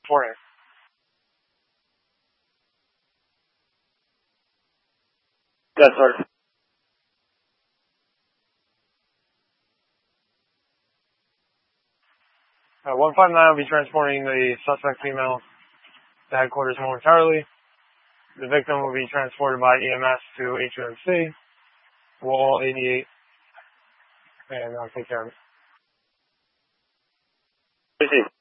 Foreign. Yes, sir. 159 will be transporting the suspect female to headquarters momentarily. The victim will be transported by EMS to HUMC. Wall 88. And I'll take care of it.